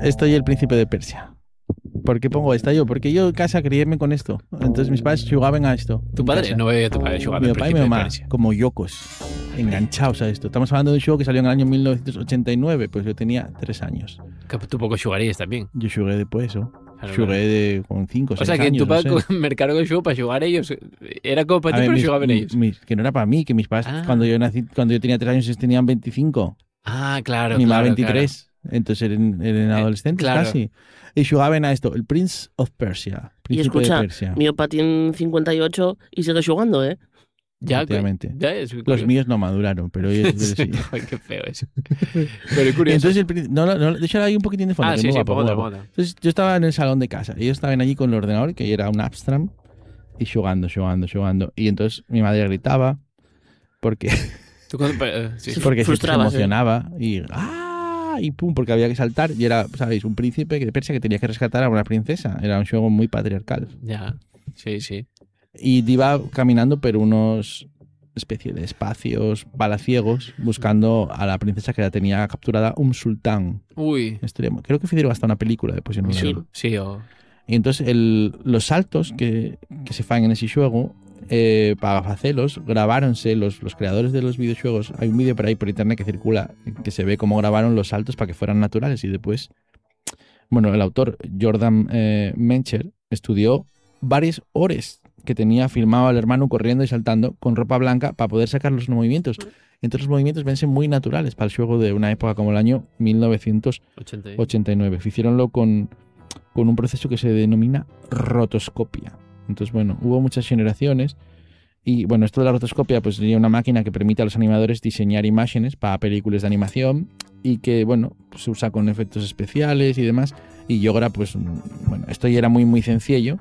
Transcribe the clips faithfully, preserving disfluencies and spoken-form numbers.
estoy el príncipe de Persia. ¿Por qué pongo esta yo? Porque yo en casa criéme con esto. Entonces mis padres jugaban a esto. ¿Tu padre? Casa. No veía a tu padre jugar Mi al papá y mi Príncipe de mamá, Persia. como yocos, enganchados a esto. Estamos hablando de un juego que salió en el año mil novecientos ochenta y nueve, pues yo tenía tres años. Que tú poco jugarías también. Yo jugué después eso. Claro, Jugué claro. de, con cinco o O seis sea, que años. tu padre no sé. mercaron el juego para jugar ellos. Era como para A ti, ver, pero mis- jugaban ellos. mis- que no era para mí, que mis padres, Ah. cuando yo nací, cuando yo tenía tres años, ellos tenían veinticinco. Ah, claro, mi mamá claro, veintitrés. Entonces eran, eran Eh, adolescentes claro. casi. Y jugaban a esto, el Prince of Persia. Y Príncipe escucha, de Persia. mi opa tiene cincuenta y ocho y sigue jugando, ¿eh? Ya, Efectivamente. ya es Los curioso. míos no maduraron, pero ellos Sí, sí. joder, qué feo eso. Pero es curioso. Entonces, el, prín- no, no, no, de hecho, hay un poquitín de fondo. ah, que sí, muy sí, guapo, muy pongo, guapo. pongo. Entonces, yo estaba en el salón de casa. Ellos estaban allí con el ordenador, que era un Amstrad, y jugando, jugando, jugando. Y entonces mi madre gritaba porque, Tú cuando- eh, sí, sí. porque se, se frustrabas, ¿eh? emocionaba y ¡ah! Y pum, porque había que saltar. Y era, ¿sabéis? Un príncipe de Persia que tenía que rescatar a una princesa. Era un juego muy patriarcal. Ya, sí, sí. Y iba caminando por unos especie de espacios palaciegos buscando a la princesa que la tenía capturada un sultán Uy, extremo. Creo que hicieron hasta una película después. En Sí. sí, o... Y entonces el, los saltos que, que se fan en ese juego, eh, para hacerlos, grabáronse los, los creadores de los videojuegos. Hay un vídeo por ahí por internet que circula que se ve cómo grabaron los saltos para que fueran naturales. Y después, bueno, el autor Jordan eh, Mencher estudió varias horas que tenía filmado al hermano corriendo y saltando con ropa blanca para poder sacar los movimientos. Entonces los movimientos vensen muy naturales para el juego de una época como el año mil novecientos ochenta. ochenta y nueve. Hicieronlo con, con un proceso que se denomina rotoscopia. Entonces, bueno, hubo muchas generaciones y, bueno, esto de la rotoscopia pues sería una máquina que permite a los animadores diseñar imágenes para películas de animación y que, bueno, pues se usa con efectos especiales y demás. Y yo ahora, pues, bueno, esto ya era muy, muy sencillo,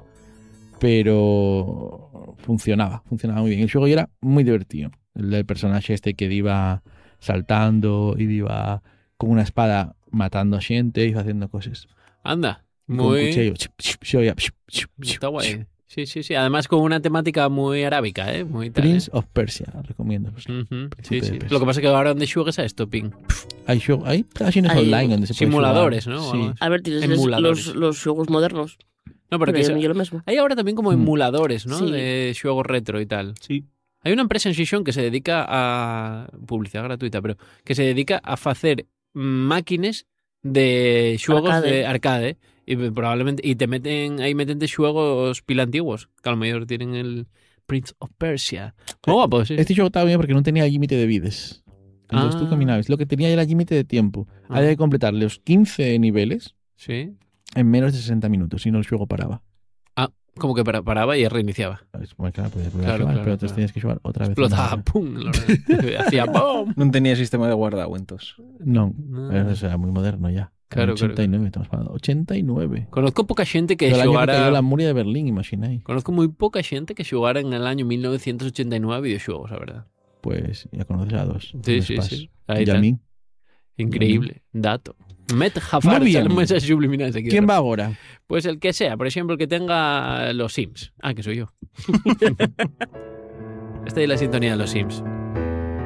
pero funcionaba, funcionaba muy bien. El juego ya era muy divertido. El del personaje este que iba saltando y iba con una espada matando a gente y haciendo cosas. Anda, Y con muy... cuchillo. Está guay. Sí, sí, sí. Además con una temática muy arábica, ¿eh? Muy tal, Prince ¿eh? of Persia, recomiendo. Pues, Ujú, Príncipe sí, de sí. Persia. Lo que pasa es que ahora donde juegas a esto, ping. Hay, show- hay páginas Hay online donde se puede simuladores, jugar. ¿no? Sí. Algo A ver, tienes Emuladores. los, los juegos modernos. No, porque Pero eso- yo lo mismo. hay ahora también como Mm. emuladores, ¿no? Sí. De juegos retro y tal. Sí. Hay una empresa en Xixón que se dedica a... Publicidad gratuita, pero que se dedica a hacer máquinas de juegos Arcade. de arcade. Y probablemente... Y te meten... Ahí meten de juegos pila antiguos. Que a lo mejor tienen el Prince of Persia. Muy guapo, sí. Este juego estaba bien porque no tenía límite de vidas. Entonces Ah. tú caminabas. Lo que tenía era límite de tiempo. Ah. Había que completar los quince niveles Sí. en menos de sesenta minutos, si no el juego paraba. Como que para- paraba y reiniciaba. Es muy claro, podías volver a Claro, jugar, claro, pero entonces claro. tenías que jugar otra vez. Explotaba, una pum. lo- Hacía pum. Non tenía sistema de guardacuentos. hora. No, No. pero eso era muy moderno ya. Claro, claro, ochenta y nueve, estamos hablando. ochenta y nueve. Conozco poca gente que Pero el año que xogara... cayó la muria de Berlín, imagináis. Conozco muy poca gente que xogara en el año mil novecientos ochenta y nueve videojuegos, la verdad. Pues ya conoces a dos. Sí, Los sí, Paz. sí. Ahí Y a está. mí. Increíble. Dato. Met Jafar, Muy bien. salen mensajes subliminales aquí. ¿Quién va ahora? Pues el que sea, por ejemplo, el que tenga los Sims. Ah, que soy yo. Esta es la sintonía de los Sims.